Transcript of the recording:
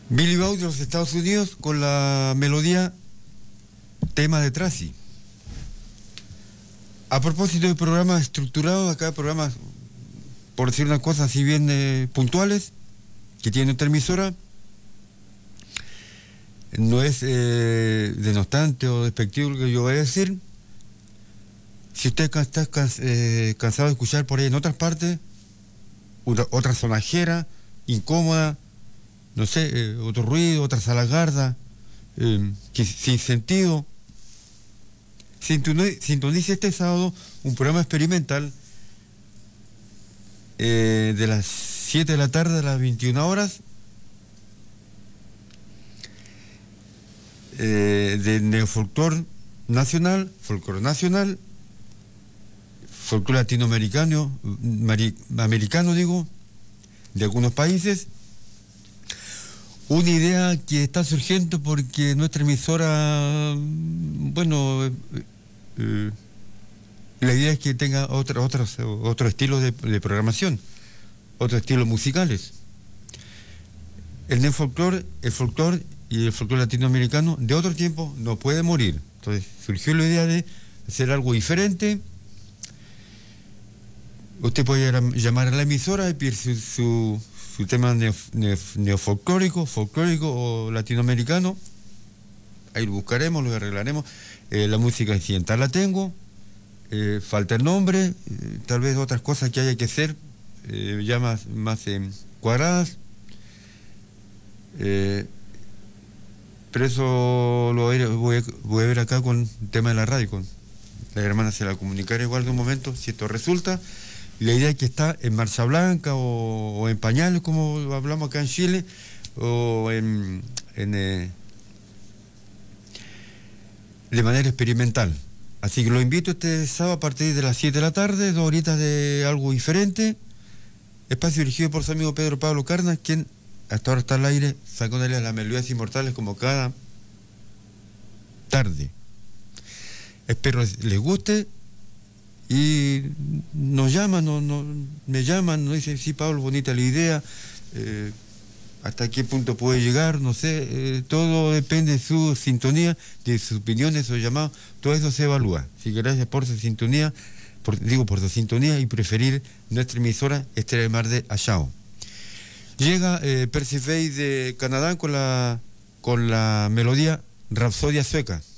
Billy Bow de los Estados Unidos con la melodía Tema de Tracy. A propósito de programas estructurados, acá programas, por decir unas cosas así bien puntuales, que tiene otra emisora, no es denostante o despectivo lo que yo voy a decir. Si usted está cansado de escuchar por ahí en otras partes, otra sonajera, incómoda, no sé, otro ruido, otra salagarda, sin sentido, sintonice este sábado un programa experimental de las 7 de la tarde a las 21 horas de neofolclore nacional, folclore latinoamericano, americano digo, de algunos países. Una idea que está surgiendo porque nuestra emisora, bueno, la idea es que tenga otro estilo de programación, otros estilos musicales. El neofolclore, el folclore y el folclore latinoamericano de otro tiempo no puede morir. Entonces surgió la idea de hacer algo diferente. Usted puede llamar a la emisora y pedir su tema neofolclórico, folclórico o latinoamericano. Ahí lo buscaremos, lo arreglaremos. La música incidental la tengo. Falta el nombre, tal vez otras cosas que haya que hacer ya más cuadradas. Pero eso lo voy a ver acá con el tema de la radio. Con las hermanas se la comunicaré igual de un momento, si esto resulta. La idea es que está en marcha blanca o en pañales, como hablamos acá en Chile, o de manera experimental. Así que lo invito este sábado a partir de las 7 de la tarde, 2 horitas de algo diferente. Espacio dirigido por su amigo Pedro Pablo Carnas, quien hasta ahora está al aire, sacándole las melodías inmortales como cada tarde. Espero les guste. Y nos llaman, me llaman, nos dicen, sí, Pablo, bonita la idea, hasta qué punto puede llegar, no sé, todo depende de su sintonía, de sus opiniones, de sus llamados, todo eso se evalúa. Así que gracias por su sintonía, por su sintonía y preferir nuestra emisora Estrella de Mar de Achao. Llega Percy Faith de Canadá con la melodía Rapsodia Sueca.